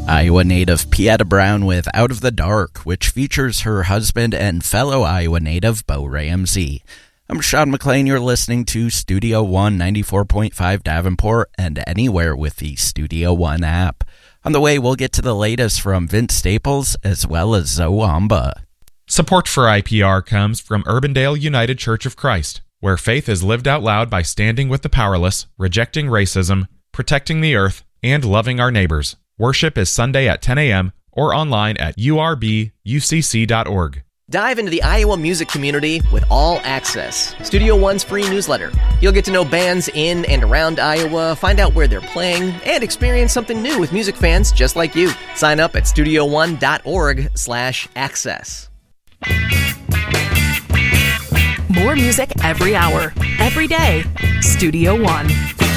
Iowa native Pieta Brown with Out of the Dark, which features her husband and fellow Iowa native Bo Ramsey. I'm Sean McLean. You're listening to Studio One 94.5 Davenport and anywhere with the Studio One app. On the way, we'll get to the latest from Vince Staples as well as Zoamba. Support for IPR comes from Urbandale United Church of Christ, where faith is lived out loud by standing with the powerless, rejecting racism, protecting the earth, and loving our neighbors. Worship is Sunday at 10 a.m. or online at urbucc.org. Dive into the Iowa music community with All Access, Studio One's free newsletter. You'll get to know bands in and around Iowa, find out where they're playing, and experience something new with music fans just like you. Sign up at studioone.org/access. More music every hour, every day. Studio One.